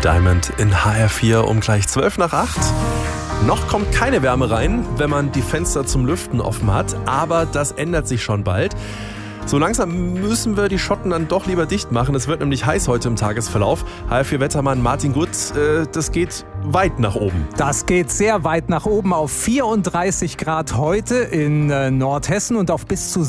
Diamond in HR4 um gleich 7:55. Noch kommt keine Wärme rein, wenn man die Fenster zum Lüften offen hat, aber das ändert sich schon bald. So langsam müssen wir die Schotten dann doch lieber dicht machen. Es wird nämlich heiß heute im Tagesverlauf. HR4-Wettermann Martin Gutt, das geht weit nach oben. Das geht sehr weit nach oben auf 34 Grad heute in Nordhessen und auf bis zu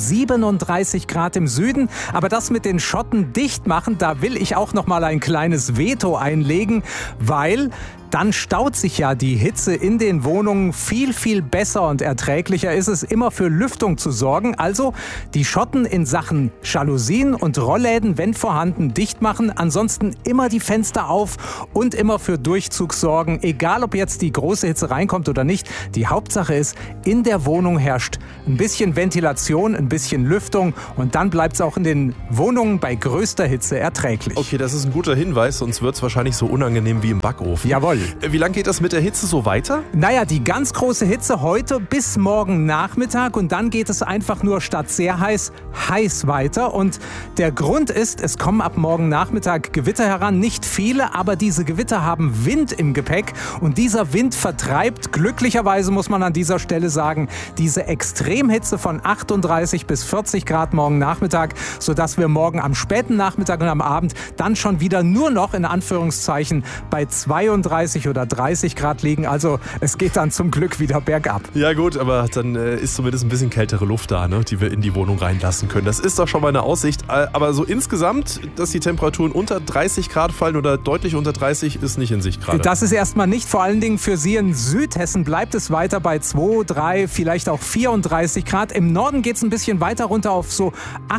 37 Grad im Süden. Aber das mit den Schotten dicht machen, da will ich auch noch mal ein kleines Veto einlegen, weil dann staut sich ja die Hitze in den Wohnungen. Viel, viel besser und erträglicher ist es, immer für Lüftung zu sorgen. Also die Schotten in Sachen Jalousien und Rollläden, wenn vorhanden, dicht machen. Ansonsten immer die Fenster auf und immer für Durchzug sorgen. Egal, ob jetzt die große Hitze reinkommt oder nicht. Die Hauptsache ist, in der Wohnung herrscht ein bisschen Ventilation, ein bisschen Lüftung. Und dann bleibt es auch in den Wohnungen bei größter Hitze erträglich. Okay, das ist ein guter Hinweis, sonst wird es wahrscheinlich so unangenehm wie im Backofen. Jawohl. Wie lange geht das mit der Hitze so weiter? Naja, die ganz große Hitze heute bis morgen Nachmittag und dann geht es einfach nur statt sehr heiß, heiß weiter. Und der Grund ist, es kommen ab morgen Nachmittag Gewitter heran. Nicht viele, aber diese Gewitter haben Wind im Gepäck und dieser Wind vertreibt, glücklicherweise muss man an dieser Stelle sagen, diese Extremhitze von 38 bis 40 Grad morgen Nachmittag, sodass wir morgen am späten Nachmittag und am Abend dann schon wieder nur noch in Anführungszeichen bei 32 oder 30 Grad liegen. Also es geht dann zum Glück wieder bergab. Ja gut, aber dann ist zumindest ein bisschen kältere Luft da, ne, die wir in die Wohnung reinlassen können. Das ist doch schon mal eine Aussicht. Aber so insgesamt, dass die Temperaturen unter 30 Grad fallen oder deutlich unter 30, ist nicht in Sicht gerade. Das ist erstmal nicht. Vor allen Dingen für Sie in Südhessen bleibt es weiter bei 2, 3, vielleicht auch 34 Grad. Im Norden geht es ein bisschen weiter runter auf so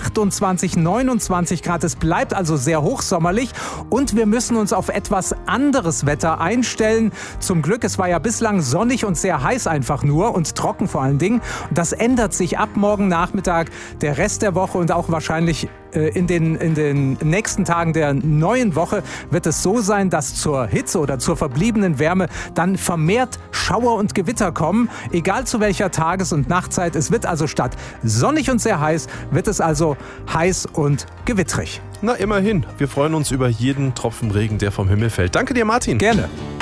28, 29 Grad. Es bleibt also sehr hochsommerlich und wir müssen uns auf etwas anderes Wetter einstellen. Zum Glück, es war ja bislang sonnig und sehr heiß einfach nur und trocken vor allen Dingen. Das ändert sich ab morgen Nachmittag, der Rest der Woche und auch wahrscheinlich in den nächsten Tagen der neuen Woche wird es so sein, dass zur Hitze oder zur verbliebenen Wärme dann vermehrt Schauer und Gewitter kommen, egal zu welcher Tages- und Nachtzeit. Es wird also statt sonnig und sehr heiß, wird es also heiß und gewittrig. Na immerhin, wir freuen uns über jeden Tropfen Regen, der vom Himmel fällt. Danke dir, Martin. Gerne.